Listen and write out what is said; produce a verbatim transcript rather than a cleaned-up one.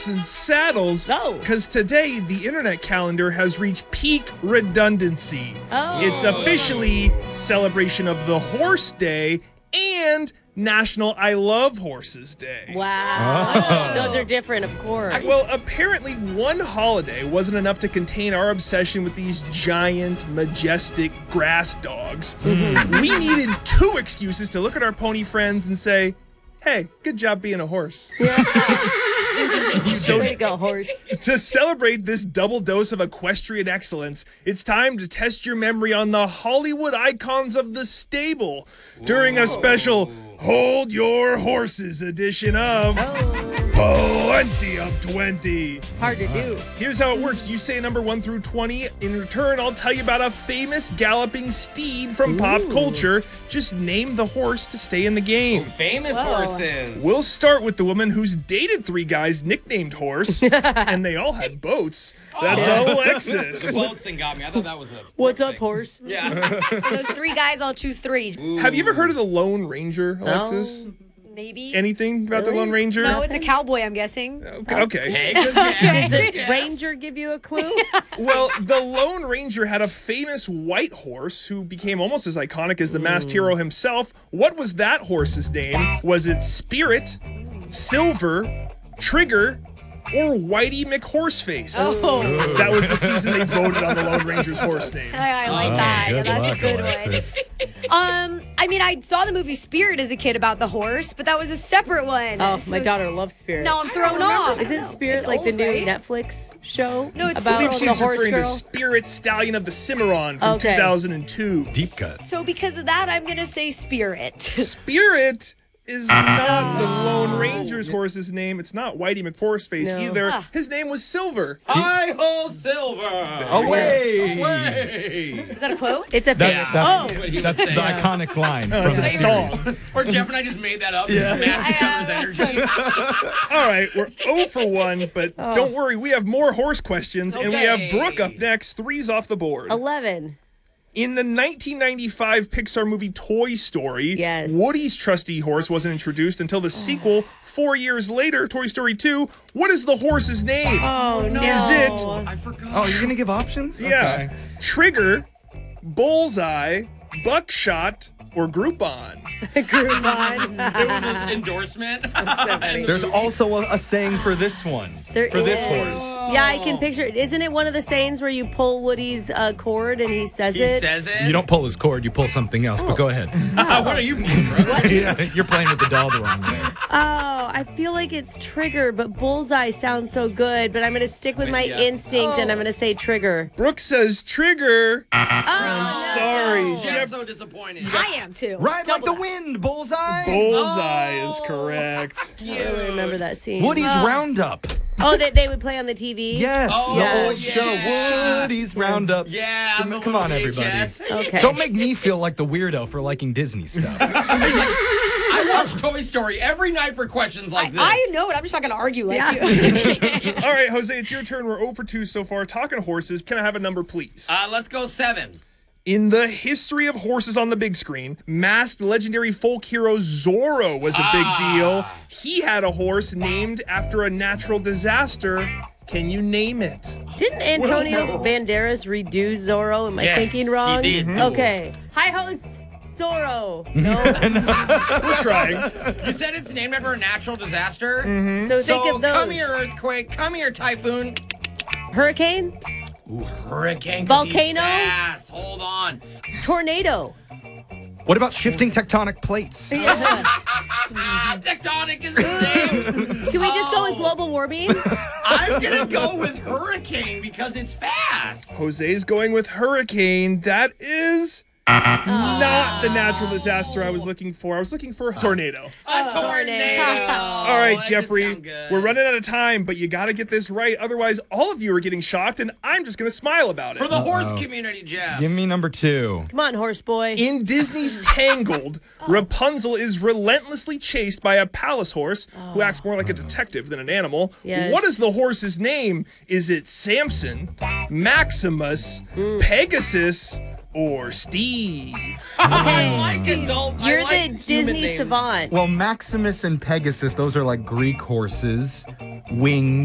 and saddles. Oh. Because today, the internet calendar has reached peak redundancy. Oh. It's officially celebration of the Horse Day and National I Love Horses Day. Wow. Oh. Those are different, of course. Well, apparently one holiday wasn't enough to contain our obsession with these giant, majestic grass dogs. We needed two excuses to look at our pony friends and say, hey, good job being a horse. So Way to go, horse. to celebrate this double dose of equestrian excellence, it's time to test your memory on the Hollywood icons of the stable during a special Hold Your Horses edition of Plenty of twenty. It's hard to do. Here's how it works. You say a number one through twenty. In return, I'll tell you about a famous galloping steed from pop culture. Just name the horse to stay in the game. Famous Whoa. horses. We'll start with the woman who's dated three guys nicknamed Horse, and they all had boats. That's The Alexis. boats thing got me. I thought that was a. What's up, thing. horse? Yeah. For those three guys, I'll choose three. Have you ever heard of the Lone Ranger, Alexis? Maybe. Anything about the Really? Lone Ranger? No, it's a cowboy, I'm guessing. Okay. okay. Hey, good guess. Does Good the guess. ranger give you a clue? Well, the Lone Ranger had a famous white horse who became almost as iconic as the masked hero himself. What was that horse's name? Was it Spirit, Silver, Trigger, or Whitey McHorseface? Oh, That was the season they voted on the Lone Ranger's horse name. I, I like that. Yeah, Good that's luck, a good Alexis. one. Um, I mean, I saw the movie Spirit as a kid about the horse, but that was a separate one. Oh, So my daughter loves Spirit. Now I'm thrown off. Isn't Spirit It's like the old, new right? Netflix show? No, it's I about believe the she's horse referring girl. to Spirit Stallion of the Cimarron from Okay. two thousand two. Deep cut. So because of that, I'm gonna say Spirit. Spirit is not the Lone Ranger's horse's name. It's not Whitey McHorseface No. either. Ah. His name was Silver. Hi ho, Silver. Away! Away. Is that a quote? It's a famous That, that's What he that's was the saying. iconic line Oh, from it's a the series. song. Or Jeff and I just made that up. Yeah. Just match each other's energy. All right, we're zero for one, but don't worry, we have more horse questions, and we have Okay. Brooke up next. Three's off the board. eleven. In the nineteen ninety-five Pixar movie Toy Story, Yes. Woody's trusty horse wasn't introduced until the sequel four years later, Toy Story two. What is the horse's name? Oh, no. Is it, I forgot. Oh, you're gonna give options? yeah, Trigger, Bullseye, Buckshot, or Groupon? Groupon. It was his endorsement. There's also a, a saying for this one. There for this is. horse. Yeah, I can picture it. Isn't it one of the sayings where you pull Woody's uh, cord and he says He it? says it. You don't pull his cord, you pull something else, but go ahead. Uh, what are you mean, bro? Yeah, you're playing with the doll the wrong way. Oh, I feel like it's Trigger, but Bullseye sounds so good. But I'm going to stick with my Yeah. instinct and I'm Oh. going to say Trigger. Brooke says Trigger. Oh, I'm sorry. Jeff's Jeff- so disappointed. I am too. Ride like the wind, bullseye. Bullseye Oh. is correct. I don't remember that scene. Woody's Roundup. Oh, they, they would play on the T V? Yes, Oh, the yeah. old show, yeah. Woody's Roundup. Yeah. Come, the come on, little everybody. V H S. Okay. Don't make me feel like the weirdo for liking Disney stuff. I watch Toy Story every night for questions like this. I know it. I'm just not gonna argue like Yeah. you. All right, Jose, it's your turn. We're zero for two so far. Talking horses. Can I have a number, please? Uh, let's go seven. In the history of horses on the big screen, masked legendary folk hero Zorro was a big deal. He had a horse named after a natural disaster. Can you name it? Didn't Antonio Banderas redo Zorro? Am I Yes, thinking wrong? he did. Okay. Hi ho, Zorro. No. We're trying. You said it's named after a natural disaster? So think So of those. come here, earthquake. Come here, typhoon. Hurricane, Ooh, hurricane. 'cause he's Volcano? Fast. Hold on. tornado. What about shifting tectonic plates? Ah, tectonic is his name. Can we just go with Oh. global warming? I'm gonna go with hurricane because it's fast. Jose's going with hurricane. That is not the natural disaster I was looking for. I was looking for a tornado. A tornado. All right, that did Jeffrey, sound good. we're running out of time, but you got to get this right. Otherwise, all of you are getting shocked, and I'm just going to smile about it. For the horse community, Jeff. Give me number two. Come on, horse boy. In Disney's Tangled, Rapunzel is relentlessly chased by a palace horse who acts more like a detective than an animal. Yes. What is the horse's name? Is it Samson, Maximus, Pegasus, or Steve? I like adult. I You're like the human Disney names. savant. Well, Maximus and Pegasus, those are like Greek horses. Winged.